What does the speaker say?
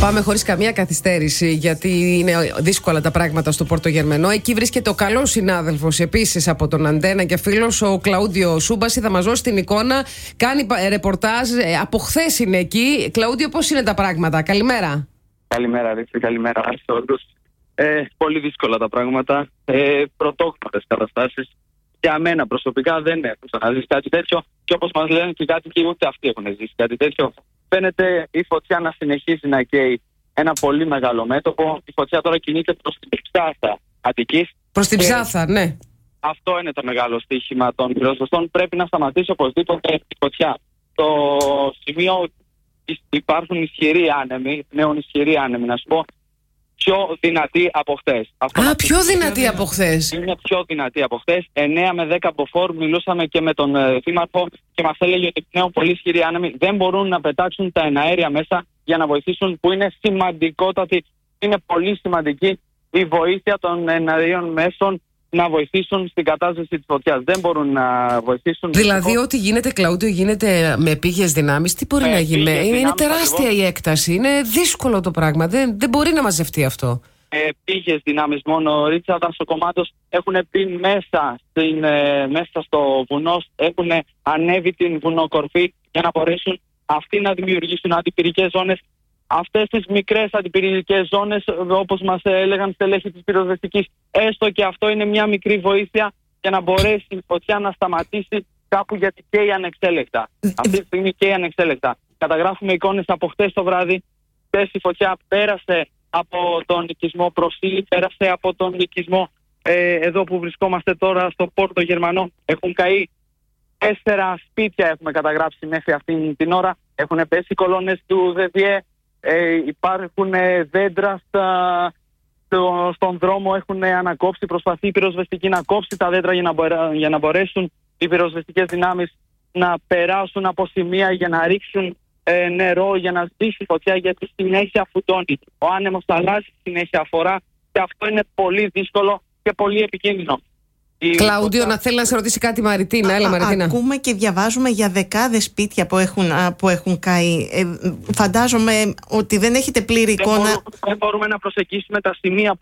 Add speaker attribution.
Speaker 1: Πάμε χωρίς καμία καθυστέρηση, γιατί είναι δύσκολα τα πράγματα στο Πόρτο Γερμενό. Εκεί βρίσκεται ο καλός συνάδελφος επίσης από τον Αντένα και φίλος, ο Κλαούντιο Σούμπαση. Θα μας δώσει την εικόνα. Κάνει ρεπορτάζ. Από χθες είναι εκεί. Κλαούντιο, πώς είναι τα πράγματα? Καλημέρα.
Speaker 2: Καλημέρα, Ρίξη. Καλημέρα σε όλους. Πολύ δύσκολα τα πράγματα. Πρωτόγνωρες καταστάσεις. Για μένα προσωπικά δεν έχω ξαναζήσει κάτι τέτοιο. Και όπως μας λένε και κάτι και ούτε αυτοί έχουν ζήσει κάτι τέτοιο. Φαίνεται η φωτιά να συνεχίζει να καίει ένα πολύ μεγάλο μέτωπο. Η φωτιά τώρα κινείται προς την Ψάθα Αττικής.
Speaker 1: Προς την Ψάθα, ναι.
Speaker 2: Αυτό είναι το μεγάλο στοίχημα των πυροσβεστών. Πρέπει να σταματήσει οπωσδήποτε η φωτιά. Το σημείο υπάρχουν ισχυροί άνεμοι, νέων ισχυροί άνεμοι, να σου πω, πιο δυνατή από χθες.
Speaker 1: Πιο δυνατή από χθες.
Speaker 2: Είναι πιο δυνατή από χθες. 9 με 10 μποφόρ μιλούσαμε και με τον Δήμαρχο και μας έλεγε ότι πλέον πολύ ισχυροί άνεμοι δεν μπορούν να πετάξουν τα εναέρια μέσα για να βοηθήσουν, που είναι σημαντικότατη. Είναι πολύ σημαντική η βοήθεια των εναερίων μέσων να βοηθήσουν στην κατάσταση της φωτιάς. Δεν μπορούν να βοηθήσουν.
Speaker 1: Δηλαδή, ό,τι γίνεται, Κλαούντιο, γίνεται με επίγειες δυνάμεις. Τι μπορεί να γίνει? Είναι τεράστια η έκταση. Είναι δύσκολο το πράγμα. Δεν μπορεί να μαζευτεί αυτό.
Speaker 2: Επίγειες δυνάμεις μόνο. Ρίτσα, τα σοκομάτος έχουν μπει μέσα στο βουνό, έχουν ανέβει την βουνοκορφή για να μπορέσουν αυτοί να δημιουργήσουν αντιπυρικές ζώνες. Αυτές τις μικρές αντιπυρικές ζώνες, όπως μας έλεγαν στελέχη της πυροσβεστικής, έστω και αυτό είναι μια μικρή βοήθεια για να μπορέσει η φωτιά να σταματήσει κάπου, γιατί καίει ανεξέλεκτα. Αυτή τη στιγμή καίει ανεξέλεκτα. Καταγράφουμε εικόνες από χτες το βράδυ. Χτες η φωτιά πέρασε από τον οικισμό Προσήλη, πέρασε από τον οικισμό εδώ που βρισκόμαστε τώρα στο Πόρτο Γερμανό. Έχουν καεί 4 σπίτια, έχουμε καταγράψει μέχρι αυτή την ώρα. Έχουν πέσει κολόνες του ΔΔΕ. Υπάρχουν δέντρα στον δρόμο, έχουν ανακόψει, προσπαθεί η πυροσβεστική να κόψει τα δέντρα για να μπορέσουν οι πυροσβεστικές δυνάμεις να περάσουν από σημεία για να ρίξουν νερό, για να σβήσει η φωτιά, γιατί συνέχεια φουντώνει. Ο άνεμος αλλάζει συνέχεια αφορά και αυτό είναι πολύ δύσκολο και πολύ επικίνδυνο.
Speaker 1: Κλαούντιο, να θέλει να σε ρωτήσει κάτι Μαριτίνα. Έλα, Μαριτίνα.
Speaker 3: Ακούμε και διαβάζουμε για δεκάδες σπίτια που έχουν καεί. Φαντάζομαι ότι δεν έχετε πλήρη εικόνα.
Speaker 2: Δεν μπορούμε να προσεγγίσουμε τα σημεία